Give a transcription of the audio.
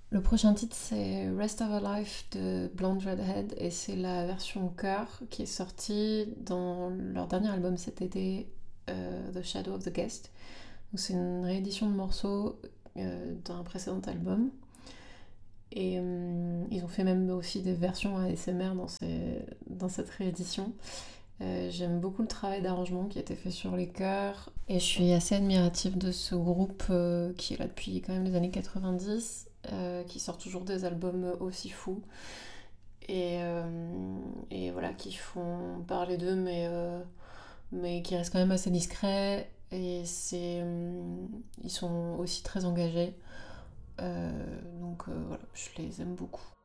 Le prochain titre c'est Rest of Our Life de Blonde Redhead et c'est la version chœur qui est sortie dans leur dernier album cet été, The Shadow of the Guest. Donc c'est une réédition de morceaux d'un précédent album. Et ils ont fait même aussi des versions ASMR dans cette réédition. J'aime beaucoup le travail d'arrangement qui a été fait sur les chœurs. Et je suis assez admirative de ce groupe qui est là depuis quand même les années 90, qui sort toujours des albums aussi fous. Et voilà, qui font parler d'eux, mais qui restent quand même assez discrets. Et ils sont aussi très engagés. Donc voilà, je les aime beaucoup.